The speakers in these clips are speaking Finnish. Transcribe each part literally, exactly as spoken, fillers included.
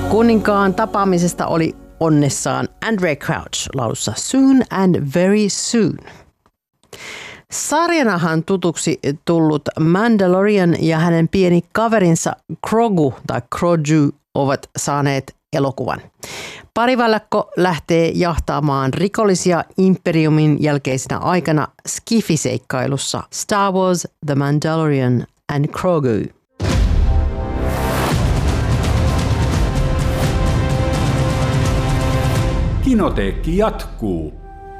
Kuninkaan tapaamisesta oli onnessaan Andrae Crouch laulussa Soon and Very Soon. Sarjanahan tutuksi tullut Mandalorian ja hänen pieni kaverinsa Grogu tai Grogu ovat saaneet elokuvan. Parivaljakko lähtee jahtaamaan rikollisia imperiumin jälkeisenä aikana skifiseikkailussa Star Wars, The Mandalorian and Grogu. Kinoteekki jatkuu.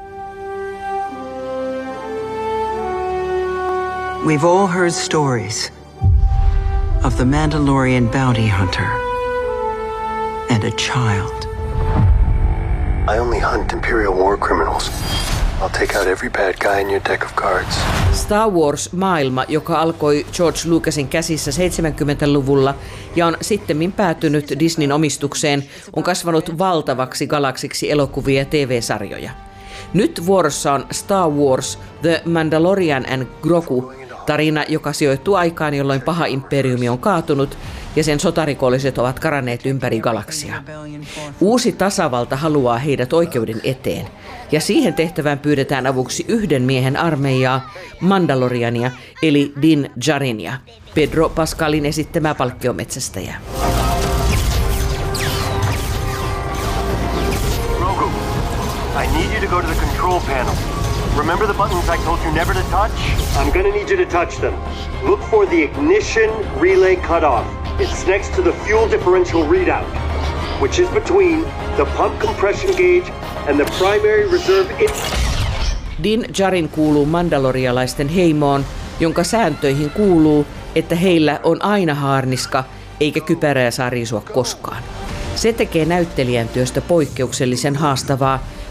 We've all heard stories of the Mandalorian bounty hunter and a child. I only hunt Imperial war criminals. I'll take out every bad guy in your deck of cards. Star Wars-maailma, joka alkoi George Lucasin käsissä seitsemänkymmentäluvulla ja on sittemmin päätynyt Disneyn omistukseen, on kasvanut valtavaksi galaksiksi elokuvia ja T V-sarjoja. Nyt vuorossa on Star Wars, The Mandalorian and Grogu, tarina, joka sijoittuu aikaan, jolloin paha imperiumi on kaatunut ja sen sotarikolliset ovat karanneet ympäri galaksia. Uusi tasavalta haluaa heidät oikeuden eteen, ja siihen tehtävään pyydetään avuksi yhden miehen armeijaa, Mandaloriania, eli Din Djarinia, Pedro Pascalin esittämää palkkiometsästäjää. Grogu, I need you to go to the control panel. Remember the buttons I told you never to touch? I'm gonna need you to touch them. Look for the ignition relay cutoff. It's next to the fuel differential readout, which is between the pump compression gauge and the primary reserve. It- Din Djarin kuuluu mandalorialaisten heimoon, jonka sääntöihin kuuluu, että heillä on aina haarniska, eikä kypärää saa riisua koskaan. Se tekee näyttelijän työstä poikkeuksellisen haastavaa,